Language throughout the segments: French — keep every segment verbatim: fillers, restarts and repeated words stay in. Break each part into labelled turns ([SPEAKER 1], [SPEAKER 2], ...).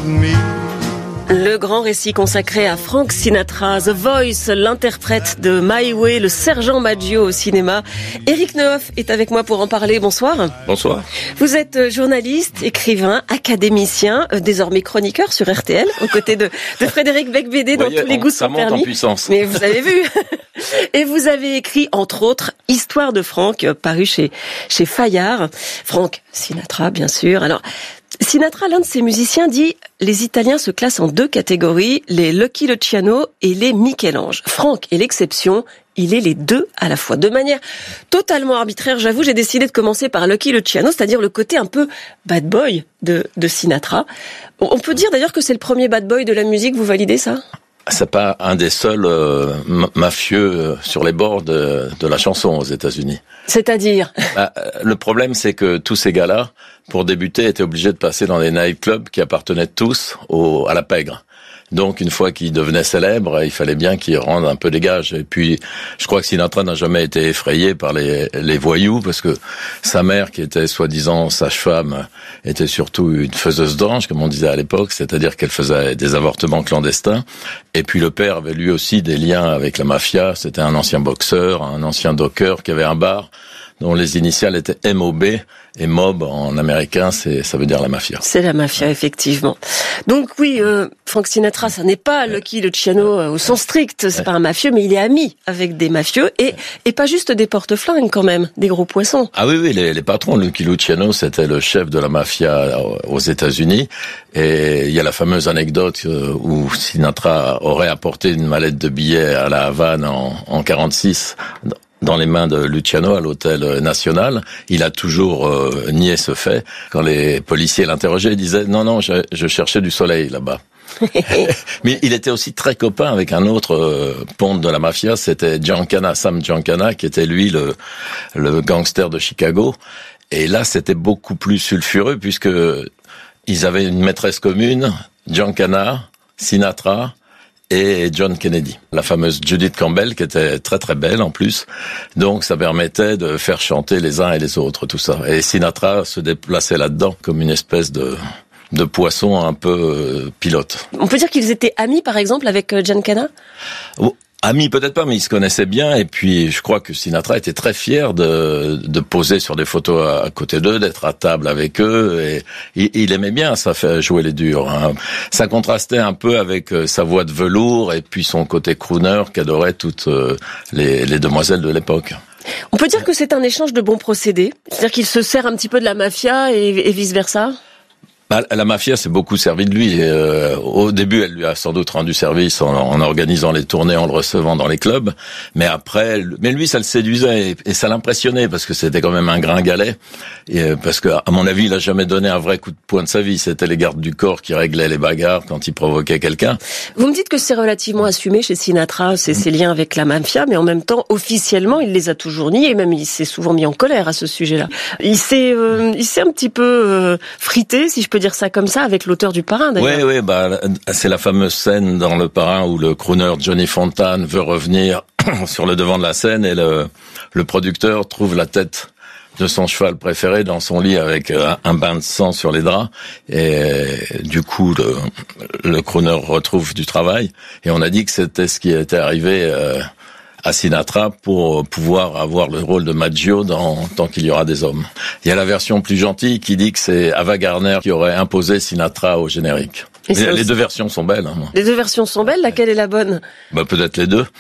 [SPEAKER 1] of me.
[SPEAKER 2] Le grand récit consacré à Frank Sinatra, The Voice, l'interprète de My Way, le sergent Maggio au cinéma. Éric Nehoff est avec moi pour en parler. Bonsoir.
[SPEAKER 3] Bonsoir.
[SPEAKER 2] Vous êtes journaliste, écrivain, académicien, désormais chroniqueur sur R T L, aux côtés de, de Frédéric Becbédé dans tous les goûts sont permis.
[SPEAKER 3] Ça monte en puissance.
[SPEAKER 2] Mais vous avez vu. Et vous avez écrit, entre autres, Histoire de Frank, paru chez, chez Fayard. Frank Sinatra, bien sûr. Alors, Sinatra, l'un de ses musiciens, dit « Les Italiens se classent en deux catégories, les Lucky Luciano et les Michel-Ange. Frank est l'exception, il est les deux à la fois. » De manière totalement arbitraire, j'avoue, j'ai décidé de commencer par Lucky Luciano, c'est-à-dire le côté un peu bad boy de, de Sinatra. On peut dire d'ailleurs que c'est le premier bad boy de la musique, vous validez ça ?
[SPEAKER 3] C'est pas un des seuls euh, mafieux sur les bords de, de la chanson aux États-Unis.
[SPEAKER 2] C'est-à-dire
[SPEAKER 3] bah, le problème, c'est que tous ces gars-là, pour débuter, étaient obligés de passer dans des nightclubs qui appartenaient tous au, à la pègre. Donc, une fois qu'ils devenaient célèbres, il fallait bien qu'ils rendent un peu des gages. Et puis, je crois que Sinatra n'a jamais été effrayé par les, les voyous, parce que sa mère, qui était soi-disant sage-femme, était surtout une faiseuse d'ange, comme on disait à l'époque, c'est-à-dire qu'elle faisait des avortements clandestins. Et puis, le père avait lui aussi des liens avec la mafia. C'était un ancien boxeur, un ancien docker qui avait un bar dont les initiales étaient M O B, et mob en américain, c'est ça veut dire la mafia.
[SPEAKER 2] C'est la mafia, effectivement. Donc oui, euh, Frank Sinatra, ça n'est pas Lucky Luciano euh, au sens strict, c'est ouais. pas un mafieux, mais il est ami avec des mafieux, et, et pas juste des porte-flingues quand même, des gros poissons.
[SPEAKER 3] Ah oui, oui, les, les patrons. Lucky Luciano, c'était le chef de la mafia aux États-Unis, et il y a la fameuse anecdote où Sinatra aurait apporté une mallette de billets à la Havane en, en quarante-six, dans les mains de Luciano à l'hôtel national. Il a toujours euh, nié ce fait. Quand les policiers l'interrogeaient, il disait « Non, non, je, je cherchais du soleil là-bas ». Mais il était aussi très copain avec un autre euh, ponte de la mafia, c'était Giancana, Sam Giancana, qui était lui le, le gangster de Chicago. Et là, c'était beaucoup plus sulfureux, puisque ils avaient une maîtresse commune, Giancana, Sinatra et John Kennedy, la fameuse Judith Campbell, qui était très très belle en plus. Donc ça permettait de faire chanter les uns et les autres, tout ça. Et Sinatra se déplaçait là-dedans comme une espèce de de poisson un peu euh, pilote.
[SPEAKER 2] On peut dire qu'ils étaient amis, par exemple, avec euh, Giancana ?
[SPEAKER 3] Oh. Amis peut-être pas, mais ils se connaissaient bien, et puis je crois que Sinatra était très fier de de poser sur des photos à, à côté d'eux, d'être à table avec eux, et il, il aimait bien ça, fait jouer les durs. Hein. Ça contrastait un peu avec sa voix de velours et puis son côté crooner qu'adoraient toutes les, les demoiselles de l'époque.
[SPEAKER 2] On peut dire que c'est un échange de bons procédés, c'est-à-dire qu'il se sert un petit peu de la mafia et, et vice-versa ?
[SPEAKER 3] La mafia s'est beaucoup servi de lui. Euh, au début, elle lui a sans doute rendu service en, en organisant les tournées, en le recevant dans les clubs. Mais après, mais lui, ça le séduisait et, et ça l'impressionnait parce que c'était quand même un gringalet. Et, parce que, à mon avis, il a jamais donné un vrai coup de poing de sa vie. C'était les gardes du corps qui réglaient les bagarres quand il provoquait quelqu'un.
[SPEAKER 2] Vous me dites que c'est relativement assumé chez Sinatra, c'est ses liens avec la mafia, mais en même temps, officiellement, il les a toujours niés et même il s'est souvent mis en colère à ce sujet-là. Il s'est, euh, il s'est un petit peu euh, frité, si je peux dire ça comme ça, avec l'auteur du Parrain, d'ailleurs.
[SPEAKER 3] Oui, oui, bah, c'est la fameuse scène dans le Parrain où le crooner Johnny Fontane veut revenir sur le devant de la scène et le, le producteur trouve la tête de son cheval préféré dans son lit avec un, un bain de sang sur les draps, et du coup le, le crooner retrouve du travail, et on a dit que c'était ce qui était arrivé euh, à Sinatra pour pouvoir avoir le rôle de Maggio dans Tant qu'il y aura des hommes. Il y a la version plus gentille qui dit que c'est Ava Gardner qui aurait imposé Sinatra au générique. Et les, les deux versions sont belles. Hein,
[SPEAKER 2] les deux versions sont belles, laquelle est la bonne ?
[SPEAKER 3] Bah peut-être les deux.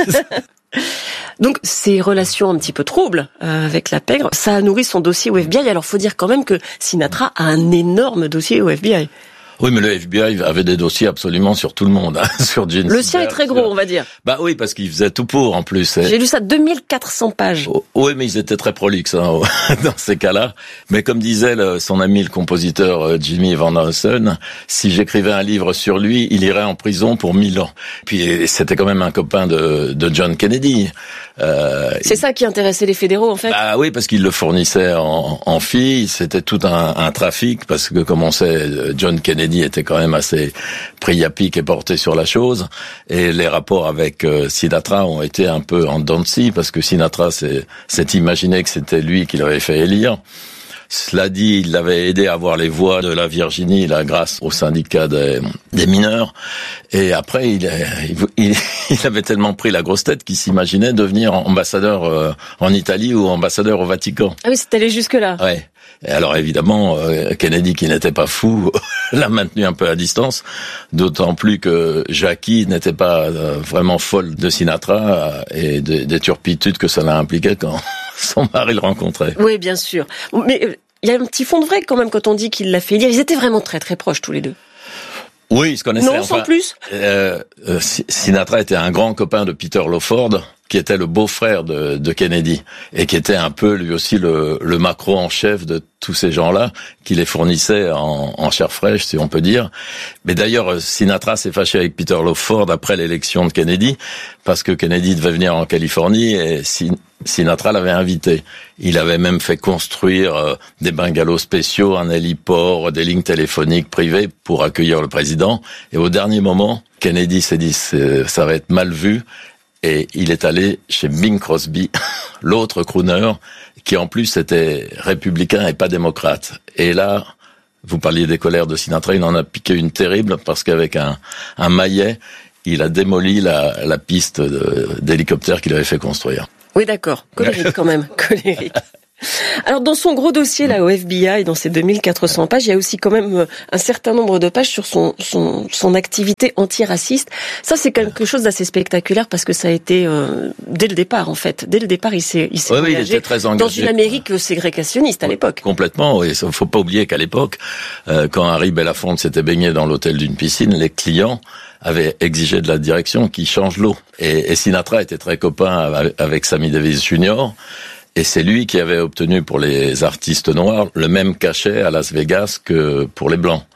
[SPEAKER 2] Donc ces relations un petit peu troubles euh, avec la pègre, ça a nourri son dossier au F B I. Alors faut dire quand même que Sinatra a un énorme dossier au F B I.
[SPEAKER 3] Oui, mais le F B I avait des dossiers absolument sur tout le monde, hein, sur Gene
[SPEAKER 2] Le sien
[SPEAKER 3] Sidler,
[SPEAKER 2] est très gros,
[SPEAKER 3] sur...
[SPEAKER 2] on va dire.
[SPEAKER 3] Bah oui, parce qu'il faisait tout pour, en plus.
[SPEAKER 2] J'ai lu ça, deux mille quatre cents pages.
[SPEAKER 3] Oh, oui, mais ils étaient très prolixes hein, dans ces cas-là. Mais comme disait le, son ami le compositeur Jimmy Van Heusen, si j'écrivais un livre sur lui, il irait en prison pour mille ans. Puis c'était quand même un copain de, de John Kennedy.
[SPEAKER 2] Euh, c'est il... ça qui intéressait les fédéraux, en fait.
[SPEAKER 3] Bah oui, parce qu'il le fournissait en, en filles. C'était tout un, un trafic, parce que comme on sait, John Kennedy était quand même assez pris à pic et porté sur la chose. Et les rapports avec euh, Sinatra ont été un peu en dents de scie, parce que Sinatra s'est, s'est imaginé que c'était lui qui l'avait fait élire. Cela dit, il l'avait aidé à avoir les voix de la Virginie, là, grâce au syndicat des, des mineurs. Et après, il, il, il avait tellement pris la grosse tête qu'il s'imaginait devenir ambassadeur euh, en Italie ou ambassadeur au Vatican.
[SPEAKER 2] Ah oui, c'est allé jusque-là.
[SPEAKER 3] Ouais. Et alors évidemment, euh, Kennedy, qui n'était pas fou, l'a maintenu un peu à distance, d'autant plus que Jackie n'était pas euh, vraiment folle de Sinatra euh, et des, des turpitudes que ça l'a impliqué quand son mari le rencontrait.
[SPEAKER 2] Oui, bien sûr. Mais il euh, y a un petit fond de vrai quand même quand on dit qu'il l'a fait lire. Ils étaient vraiment très très proches tous les deux.
[SPEAKER 3] Oui, ils se connaissaient.
[SPEAKER 2] Non,
[SPEAKER 3] enfin,
[SPEAKER 2] sans plus.
[SPEAKER 3] Euh, euh, Sinatra était un grand copain de Peter Lawford, qui était le beau-frère de, de Kennedy, et qui était un peu lui aussi le, le macro en chef de tous ces gens-là, qui les fournissait en, en chair fraîche, si on peut dire. Mais d'ailleurs, Sinatra s'est fâché avec Peter Lawford après l'élection de Kennedy, parce que Kennedy devait venir en Californie, et Sin- Sinatra l'avait invité. Il avait même fait construire euh, des bungalows spéciaux, un héliport, des lignes téléphoniques privées pour accueillir le président. Et au dernier moment, Kennedy s'est dit, ça va être mal vu. Et il est allé chez Bing Crosby, l'autre crooner, qui en plus était républicain et pas démocrate. Et là, vous parliez des colères de Sinatra, il en a piqué une terrible, parce qu'avec un, un maillet, il a démoli la, la piste de, d'hélicoptère qu'il avait fait construire.
[SPEAKER 2] Oui, d'accord. Colérique quand même, colérique. Alors dans son gros dossier là au F B I, dans ses deux mille quatre cents pages, il y a aussi quand même un certain nombre de pages sur son son, son activité antiraciste. Ça c'est quelque chose d'assez spectaculaire parce que ça a été euh, dès le départ en fait. Dès le départ, il s'est il s'est
[SPEAKER 3] oui,
[SPEAKER 2] engagé,
[SPEAKER 3] oui, il était très engagé
[SPEAKER 2] dans une Amérique ségrégationniste à l'époque.
[SPEAKER 3] Complètement. Oui, il faut pas oublier qu'à l'époque, euh, quand Harry Belafonte s'était baigné dans l'hôtel d'une piscine, les clients avaient exigé de la direction qu'il change l'eau. Et, et Sinatra était très copain avec Sammy Davis Junior Et c'est lui qui avait obtenu pour les artistes noirs le même cachet à Las Vegas que pour les blancs.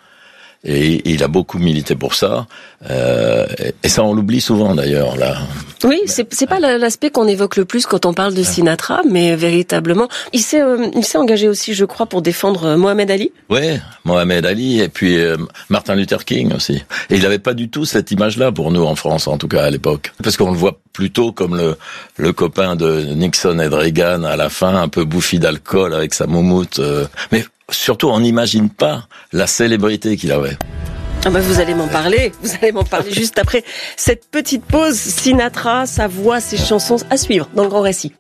[SPEAKER 3] Et il a beaucoup milité pour ça. Euh, et ça, on l'oublie souvent d'ailleurs là.
[SPEAKER 2] Oui, c'est c'est pas l'aspect qu'on évoque le plus quand on parle de Sinatra, mais véritablement, il s'est euh, il s'est engagé aussi, je crois, pour défendre Mohamed Ali.
[SPEAKER 3] Oui, Mohamed Ali et puis euh, Martin Luther King aussi. Et il avait pas du tout cette image-là pour nous en France, en tout cas à l'époque, parce qu'on le voit plutôt comme le le copain de Nixon et de Reagan à la fin, un peu bouffi d'alcool avec sa moumoute. Euh, mais surtout, on n'imagine pas la célébrité qu'il avait.
[SPEAKER 2] Ah bah vous allez m'en parler, vous allez m'en parler juste après cette petite pause. Sinatra, sa voix, ses chansons à suivre dans le Grand Récit.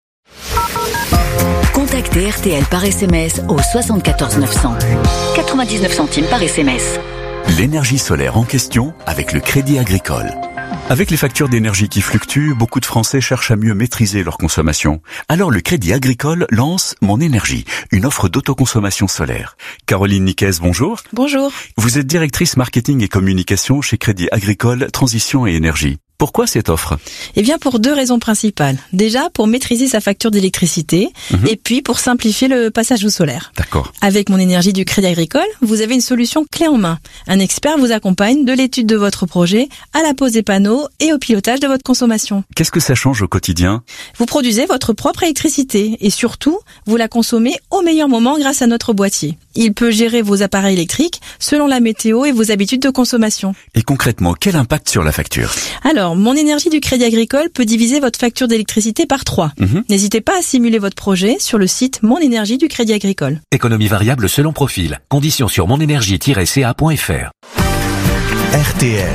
[SPEAKER 1] Contactez R T L par S M S au soixante-quatorze neuf cents. quatre-vingt-dix-neuf centimes par S M S.
[SPEAKER 4] L'énergie solaire en question avec le Crédit Agricole. Avec les factures d'énergie qui fluctuent, beaucoup de Français cherchent à mieux maîtriser leur consommation. Alors le Crédit Agricole lance Mon Énergie, une offre d'autoconsommation solaire. Caroline Niquez, bonjour.
[SPEAKER 5] Bonjour.
[SPEAKER 4] Vous êtes directrice marketing et communication chez Crédit Agricole Transition et Énergie. Pourquoi cette offre ?
[SPEAKER 5] Eh bien, pour deux raisons principales. Déjà, pour maîtriser sa facture d'électricité, mmh. et puis pour simplifier le passage au solaire.
[SPEAKER 4] D'accord.
[SPEAKER 5] Avec Mon Énergie du Crédit Agricole, vous avez une solution clé en main. Un expert vous accompagne de l'étude de votre projet à la pose des panneaux et au pilotage de votre consommation.
[SPEAKER 4] Qu'est-ce que ça change au quotidien ?
[SPEAKER 5] Vous produisez votre propre électricité et surtout, vous la consommez au meilleur moment grâce à notre boîtier. Il peut gérer vos appareils électriques selon la météo et vos habitudes de consommation.
[SPEAKER 4] Et concrètement, quel impact sur la facture ?
[SPEAKER 5] Alors, Mon Énergie du Crédit Agricole peut diviser votre facture d'électricité par trois. Mmh. N'hésitez pas à simuler votre projet sur le site Mon Énergie du Crédit Agricole.
[SPEAKER 6] Économie variable selon profil. Conditions sur monénergie tiret c a point f r.
[SPEAKER 7] R T L.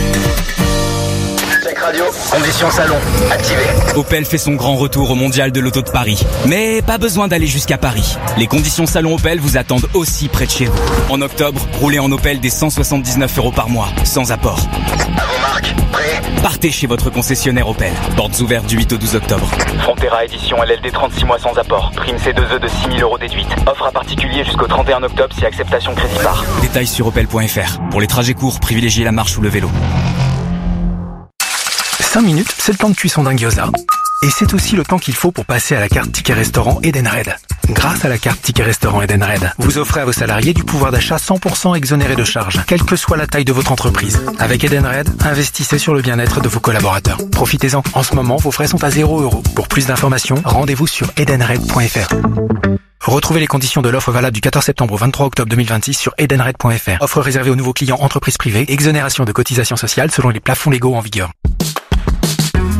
[SPEAKER 8] Radio, conditions salon, activé.
[SPEAKER 9] Opel fait son grand retour au Mondial de l'Auto de Paris. Mais pas besoin d'aller jusqu'à Paris. Les conditions salon Opel vous attendent aussi près de chez vous. En octobre, roulez en Opel des cent soixante-dix-neuf euros par mois, sans apport.
[SPEAKER 8] À vos marques, prêt ?
[SPEAKER 9] Partez chez votre concessionnaire Opel. Portes ouvertes du huit au douze octobre.
[SPEAKER 10] Frontera édition L L D trente-six mois sans apport. Prime C deux E de six mille euros déduite. Offre à particulier jusqu'au trente et un octobre si acceptation crédit par.
[SPEAKER 9] Détails sur opel point f r. Pour les trajets courts, privilégiez la marche ou le vélo.
[SPEAKER 11] cinq minutes, c'est le temps de cuisson d'un gyoza. Et c'est aussi le temps qu'il faut pour passer à la carte Ticket Restaurant Edenred. Grâce à la carte Ticket Restaurant Edenred, vous offrez à vos salariés du pouvoir d'achat cent pour cent exonéré de charges, quelle que soit la taille de votre entreprise. Avec Edenred, investissez sur le bien-être de vos collaborateurs. Profitez-en. En ce moment, vos frais sont à zéro euro. Pour plus d'informations, rendez-vous sur edenred point f r. Retrouvez les conditions de l'offre valable du quatorze septembre au vingt-trois octobre deux mille vingt-six sur edenred point f r. Offre réservée aux nouveaux clients entreprises privées, exonération de cotisations sociales selon les plafonds légaux en vigueur.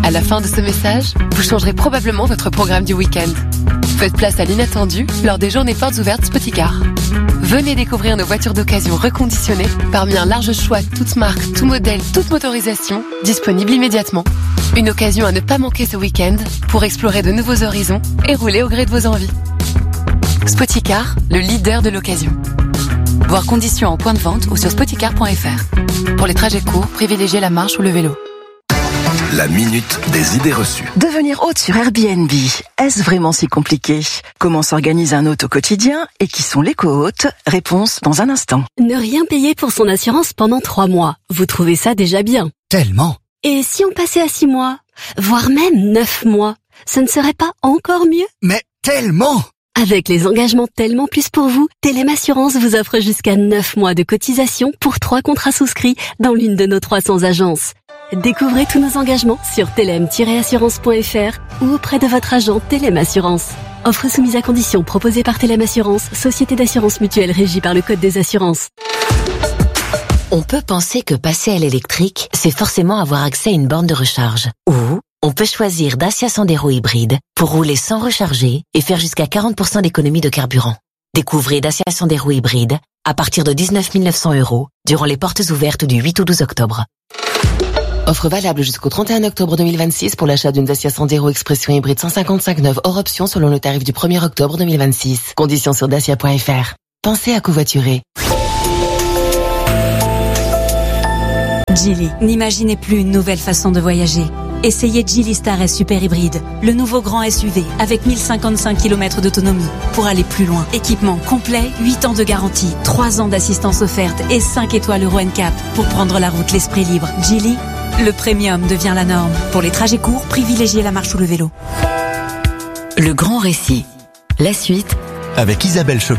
[SPEAKER 12] À la fin de ce message, vous changerez probablement votre programme du week-end. Faites place à l'inattendu lors des journées portes ouvertes Spoticar. Venez découvrir nos voitures d'occasion reconditionnées parmi un large choix toutes marques, tout modèle, toute motorisation, disponible immédiatement. Une occasion à ne pas manquer ce week-end pour explorer de nouveaux horizons et rouler au gré de vos envies. Spoticar, le leader de l'occasion. Voir conditions en point de vente ou sur spoticar point f r. Pour les trajets courts, privilégiez la marche ou le vélo.
[SPEAKER 7] La minute des idées reçues.
[SPEAKER 13] Devenir hôte sur Airbnb, est-ce vraiment si compliqué? Comment s'organise un hôte au quotidien et qui sont les co-hôtes? Réponse dans un instant.
[SPEAKER 14] Ne rien payer pour son assurance pendant trois mois. Vous trouvez ça déjà bien?
[SPEAKER 7] Tellement.
[SPEAKER 14] Et si on passait à six mois? Voire même neuf mois? Ce ne serait pas encore mieux?
[SPEAKER 7] Mais tellement.
[SPEAKER 14] Avec les engagements Tellement Plus pour vous, Telem Assurance vous offre jusqu'à neuf mois de cotisation pour trois contrats souscrits dans l'une de nos trois cents agences. Découvrez tous nos engagements sur telem tiret assurance point f r ou auprès de votre agent Telem Assurance. Offre soumise à conditions proposée par Telem Assurance, société d'assurance mutuelle régie par le Code des assurances.
[SPEAKER 15] On peut penser que passer à l'électrique, c'est forcément avoir accès à une borne de recharge. Ou on peut choisir Dacia Sandero hybride pour rouler sans recharger et faire jusqu'à quarante pour cent d'économie de carburant. Découvrez Dacia Sandero hybride à partir de dix-neuf mille neuf cents euros durant les portes ouvertes du huit au douze octobre.
[SPEAKER 12] Offre valable jusqu'au trente et un octobre deux mille vingt-six pour l'achat d'une Dacia Sandero Expression hybride cent cinquante-cinq neuve hors option selon le tarif du premier octobre deux mille vingt-six. Conditions sur dacia point f r. Pensez à covoiturer.
[SPEAKER 16] Geely, n'imaginez plus une nouvelle façon de voyager. Essayez Geely Star S Super Hybride, le nouveau grand S U V avec mille cinquante-cinq kilomètres d'autonomie pour aller plus loin. Équipement complet, huit ans de garantie, trois ans d'assistance offerte et cinq étoiles Euro N C A P pour prendre la route l'esprit libre. Geely, le premium devient la norme. Pour les trajets courts, privilégiez la marche ou le vélo.
[SPEAKER 1] Le grand récit. La suite
[SPEAKER 7] avec Isabelle Choquet.